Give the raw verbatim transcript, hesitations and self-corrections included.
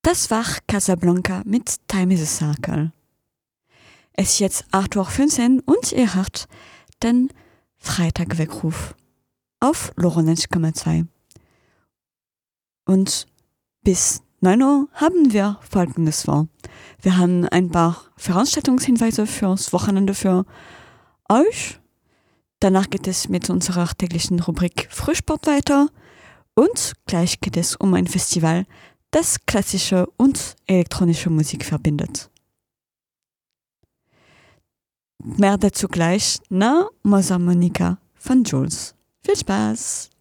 Das war Casablanca mit Time is a Circle. Es ist jetzt acht Uhr fünfzehn und ihr hört den Freitag-Weckruf auf Lorenz Komma zwei. Und bis neun Uhr haben wir Folgendes vor. Wir haben ein paar Veranstaltungshinweise fürs Wochenende für euch. Danach geht es mit unserer täglichen Rubrik Frühsport weiter. Und gleich geht es um ein Festival, das klassische und elektronische Musik verbindet. Mehr dazu gleich nach Mozartmonika von Jules. Viel Spaß!